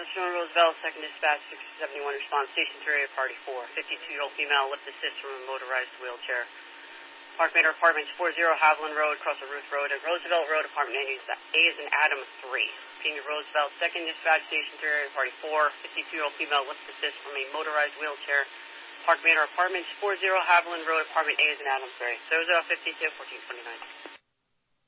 Officer on Roosevelt, 2nd Dispatch, 671, response station to area party 4. 52-year-old female lift assist from a motorized wheelchair. Park Manor Apartments, 40 Haviland Road, across the Ruth Road, and Roosevelt Road, apartment A is in Adam 3. King of Roosevelt, 2nd Dispatch station to area party 4. 52-year-old female lift assist from a motorized wheelchair. Park Manor Apartments, 40 Haviland Road, apartment A is in Adam 3. So it was 52, 1429.